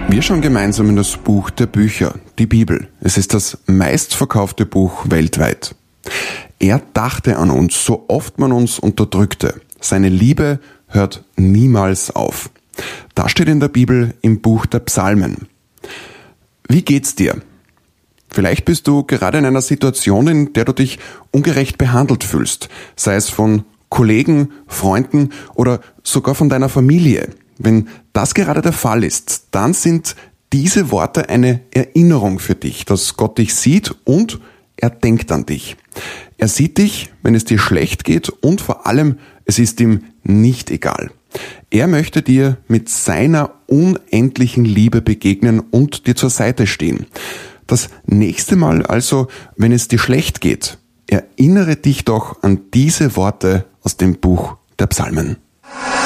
Wir schauen gemeinsam in das Buch der Bücher, die Bibel. Es ist das meistverkaufte Buch weltweit. Er dachte an uns, so oft man uns unterdrückte. Seine Liebe hört niemals auf. Das steht in der Bibel im Buch der Psalmen. Wie geht's dir? Vielleicht bist du gerade in einer Situation, in der du dich ungerecht behandelt fühlst, sei es von Kollegen, Freunden oder sogar von deiner Familie. Wenn das gerade der Fall ist, dann sind diese Worte eine Erinnerung für dich, dass Gott dich sieht und er denkt an dich. Er sieht dich, wenn es dir schlecht geht und vor allem, es ist ihm nicht egal. Er möchte dir mit seiner unendlichen Liebe begegnen und dir zur Seite stehen. Das nächste Mal also, wenn es dir schlecht geht, erinnere dich doch an diese Worte aus dem Buch der Psalmen.